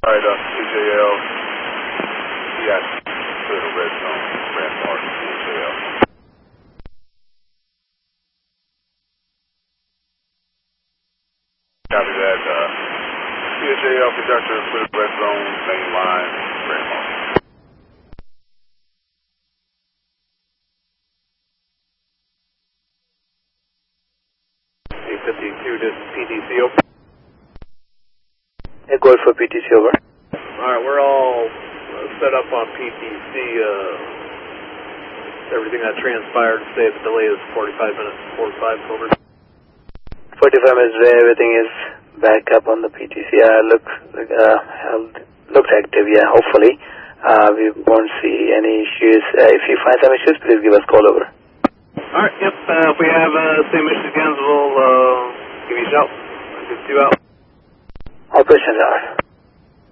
Alright, TJL. Yes, to the red zone, Rampart, TJL. Copy that, TJL conductor, clear red zone, main line, Rampart. 852 to PTC over. Yeah, go for PTC over. Alright, we're all set up on PTC. Everything that transpired today, the delay is 45 minutes, 45 over. 45 minutes away, everything is back up on the PTC. Looks active, yeah, hopefully. We won't see any issues. If you find some issues, please give us a call over. Alright, yep, if we have same issues again, we'll give you a shout. Get you out. Operations are.